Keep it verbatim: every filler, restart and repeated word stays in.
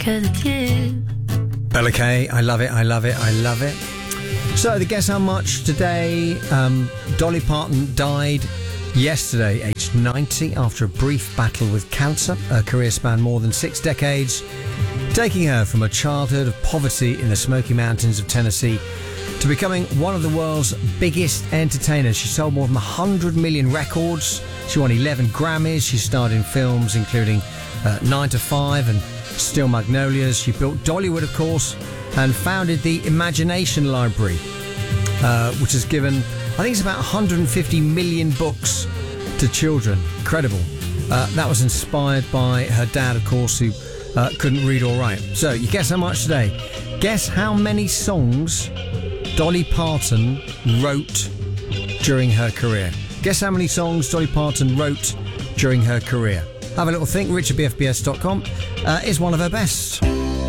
'cause it's you. Bella Kay, I love it, I love it, I love it. So, the Guess How Much today, um, Dolly Parton died yesterday, aged ninety, after a brief battle with cancer. Her career spanned more than six decades, taking her from a childhood of poverty in the Smoky Mountains of Tennessee to becoming one of the world's biggest entertainers. She sold more than one hundred million records. She won eleven Grammys. She starred in films including uh, nine to five and Steel Magnolias. She built Dollywood, of course, and founded the Imagination Library, uh, which has given, I think it's about one hundred fifty million books to children. Incredible. Uh, that was inspired by her dad, of course, who uh, couldn't read or write. So, you guess how much today? Guess how many songs Dolly Parton wrote during her career. Guess how many songs Dolly Parton wrote during her career. Have a little think. Richard B F B S dot com uh, is one of her best.